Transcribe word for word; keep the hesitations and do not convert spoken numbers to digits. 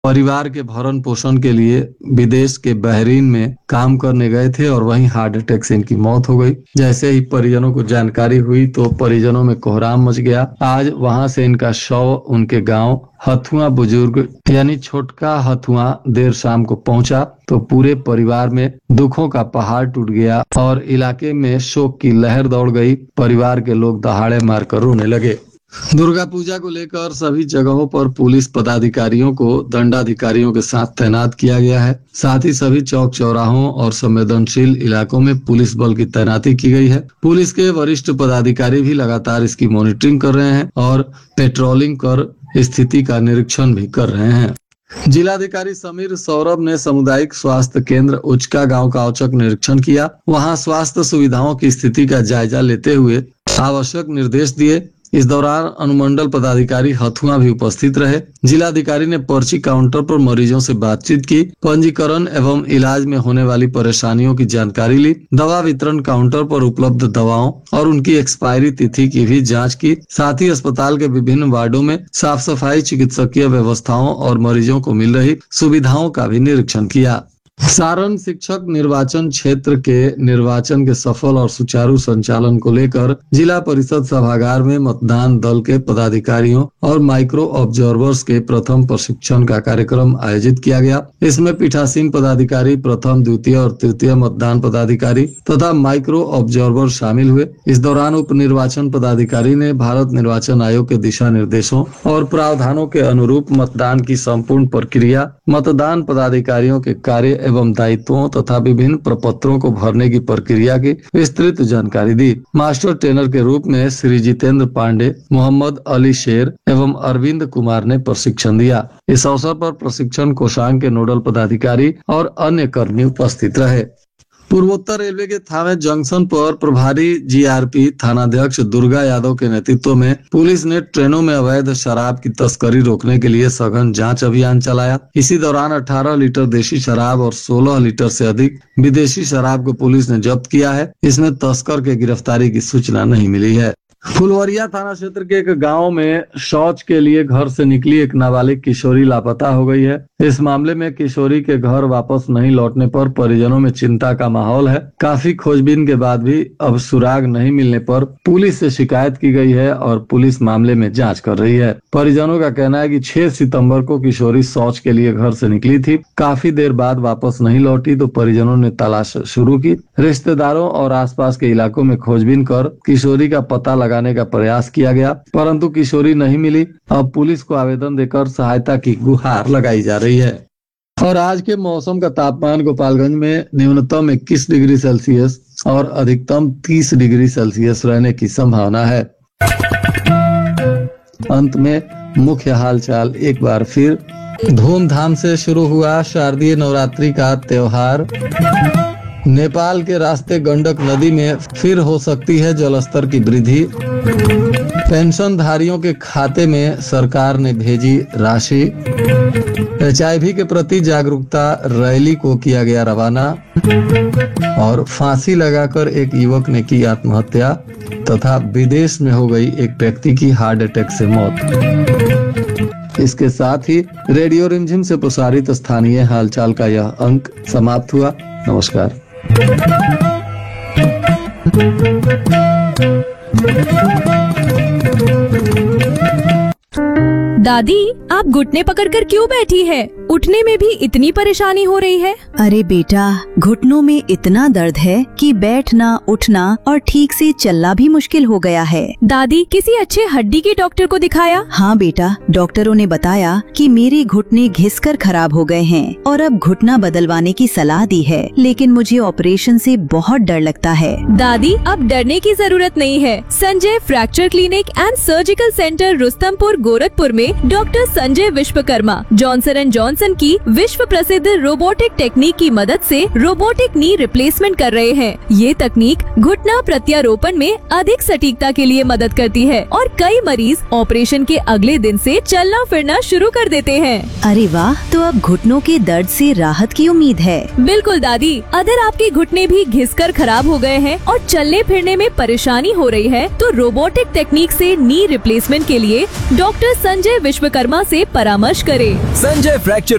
परिवार के भरण पोषण के लिए विदेश के बहरीन में काम करने गए थे और वहीं हार्ट अटैक से इनकी मौत हो गई। जैसे ही परिजनों को जानकारी हुई तो परिजनों में कोहराम मच गया। आज वहां से इनका शव उनके गांव हथुआ बुजुर्ग यानी छोटका हथुआ देर शाम को पहुंचा तो पूरे परिवार में दुखों का पहाड़ टूट गया और इलाके में शोक की लहर दौड़ गई। परिवार के लोग दहाड़े मारकर रोने लगे। दुर्गा पूजा को लेकर सभी जगहों पर पुलिस पदाधिकारियों को दंडाधिकारियों के साथ तैनात किया गया है। साथ ही सभी चौक चौराहों और संवेदनशील इलाकों में पुलिस बल की तैनाती की गई है। पुलिस के वरिष्ठ पदाधिकारी भी लगातार इसकी मॉनिटरिंग कर रहे हैं और पेट्रोलिंग कर स्थिति का निरीक्षण भी कर रहे हैं। जिलाधिकारी समीर सौरभ ने सामुदायिक स्वास्थ्य केंद्र उचका गांव का औचक निरीक्षण किया। वहां स्वास्थ्य सुविधाओं की स्थिति का जायजा लेते हुए आवश्यक निर्देश दिए। इस दौरान अनुमंडल पदाधिकारी हथुआ भी उपस्थित रहे। जिलाधिकारी ने पर्ची काउंटर पर मरीजों से बातचीत की, पंजीकरण एवं इलाज में होने वाली परेशानियों की जानकारी ली। दवा वितरण काउंटर पर उपलब्ध दवाओं और उनकी एक्सपायरी तिथि की भी जांच की। साथ ही अस्पताल के विभिन्न वार्डों में साफ सफाई, चिकित्सकीय व्यवस्थाओं और मरीजों को मिल रही सुविधाओं का भी निरीक्षण किया। सारण शिक्षक निर्वाचन क्षेत्र के निर्वाचन के सफल और सुचारू संचालन को लेकर जिला परिषद सभागार में मतदान दल के पदाधिकारियों और माइक्रो ऑब्जर्वर्स के प्रथम प्रशिक्षण का कार्यक्रम आयोजित किया गया। इसमें पीठासीन पदाधिकारी, प्रथम, द्वितीय और तृतीय मतदान पदाधिकारी तथा माइक्रो ऑब्जर्वर शामिल हुए। इस दौरान उप निर्वाचन पदाधिकारी ने भारत निर्वाचन आयोग के दिशा निर्देशों और प्रावधानों के अनुरूप मतदान की संपूर्ण प्रक्रिया, मतदान पदाधिकारियों के कार्य एवं दायित्वों तथा विभिन्न प्रपत्रों को भरने की प्रक्रिया की विस्तृत जानकारी दी। मास्टर ट्रेनर के रूप में श्री जितेंद्र पांडे, मोहम्मद अली शेर एवं अरविंद कुमार ने प्रशिक्षण दिया। इस अवसर पर प्रशिक्षण कोषांग के नोडल पदाधिकारी और अन्य कर्मी उपस्थित रहे। पूर्वोत्तर रेलवे के थावे जंक्शन पर प्रभारी जीआरपी थानाध्यक्ष दुर्गा यादव के नेतृत्व में पुलिस ने ट्रेनों में अवैध शराब की तस्करी रोकने के लिए सघन जांच अभियान चलाया। इसी दौरान अठारह लीटर देशी शराब और सोलह लीटर से अधिक विदेशी शराब को पुलिस ने जब्त किया है। इसमें तस्कर के गिरफ्तारी की सूचना नहीं मिली है। फुलवरिया थाना क्षेत्र के एक गांव में शौच के लिए घर से निकली एक नाबालिग किशोरी लापता हो गई है। इस मामले में किशोरी के घर वापस नहीं लौटने पर परिजनों में चिंता का माहौल है। काफी खोजबीन के बाद भी अब सुराग नहीं मिलने पर पुलिस से शिकायत की गई है और पुलिस मामले में जांच कर रही है। परिजनों का कहना है कि छह सितंबर को किशोरी शौच के लिए घर से निकली थी। काफी देर बाद वापस नहीं लौटी तो परिजनों ने तलाश शुरू की। रिश्तेदारों और आसपास के इलाकों में खोजबीन कर किशोरी का पता लगाने का प्रयास किया गया, परंतु किशोरी नहीं मिली। अब पुलिस को आवेदन देकर सहायता की गुहार लगाई जा रही है। और आज के मौसम का तापमान गोपालगंज में न्यूनतम इक्कीस डिग्री सेल्सियस और अधिकतम तीस डिग्री सेल्सियस रहने की संभावना है। अंत में मुख्य हालचाल एक बार फिर। धूमधाम से शुरू हुआ शारदीय नवरात्रि का त्योहार। नेपाल के रास्ते गंडक नदी में फिर हो सकती है जलस्तर की वृद्धि। पेंशनधारियों के खाते में सरकार ने भेजी राशि। एचआईवी के प्रति जागरूकता रैली को किया गया रवाना। और फांसी लगाकर एक युवक ने की आत्महत्या तथा विदेश में हो गई एक व्यक्ति की हार्ट अटैक से मौत। इसके साथ ही रेडियो रिमझिम से प्रसारित स्थानीय हालचाल का यह अंक समाप्त हुआ। नमस्कार। दादी, आप घुटने पकड़कर क्यों बैठी है? उठने में भी इतनी परेशानी हो रही है। अरे बेटा, घुटनों में इतना दर्द है कि बैठना, उठना और ठीक से चलना भी मुश्किल हो गया है। दादी, किसी अच्छे हड्डी के डॉक्टर को दिखाया? हाँ बेटा, डॉक्टरों ने बताया कि मेरे घुटने घिसकर खराब हो गए हैं और अब घुटना बदलवाने की सलाह दी है, लेकिन मुझे ऑपरेशन से बहुत डर लगता है। दादी, अब डरने की जरूरत नहीं है। Sanjay fracture clinic and surgical centre Rustampur Gorakhpur में doctor Sanjay Vishwakarma Johnson and Johnson की विश्व प्रसिद्ध रोबोटिक टेक्निक की मदद से रोबोटिक नी रिप्लेसमेंट कर रहे हैं। ये तकनीक घुटना प्रत्यारोपण में अधिक सटीकता के लिए मदद करती है और कई मरीज ऑपरेशन के अगले दिन से चलना फिरना शुरू कर देते हैं। अरे वाह, तो अब घुटनों के दर्द से राहत की उम्मीद है। बिल्कुल दादी, अगर आपके घुटने भी घिसकर खराब हो गए हैं और चलने फिरने में परेशानी हो रही है तो रोबोटिक टेक्निक से नी रिप्लेसमेंट के लिए डॉक्टर संजय विश्वकर्मा से परामर्श करें। संजय फ्रैक्चर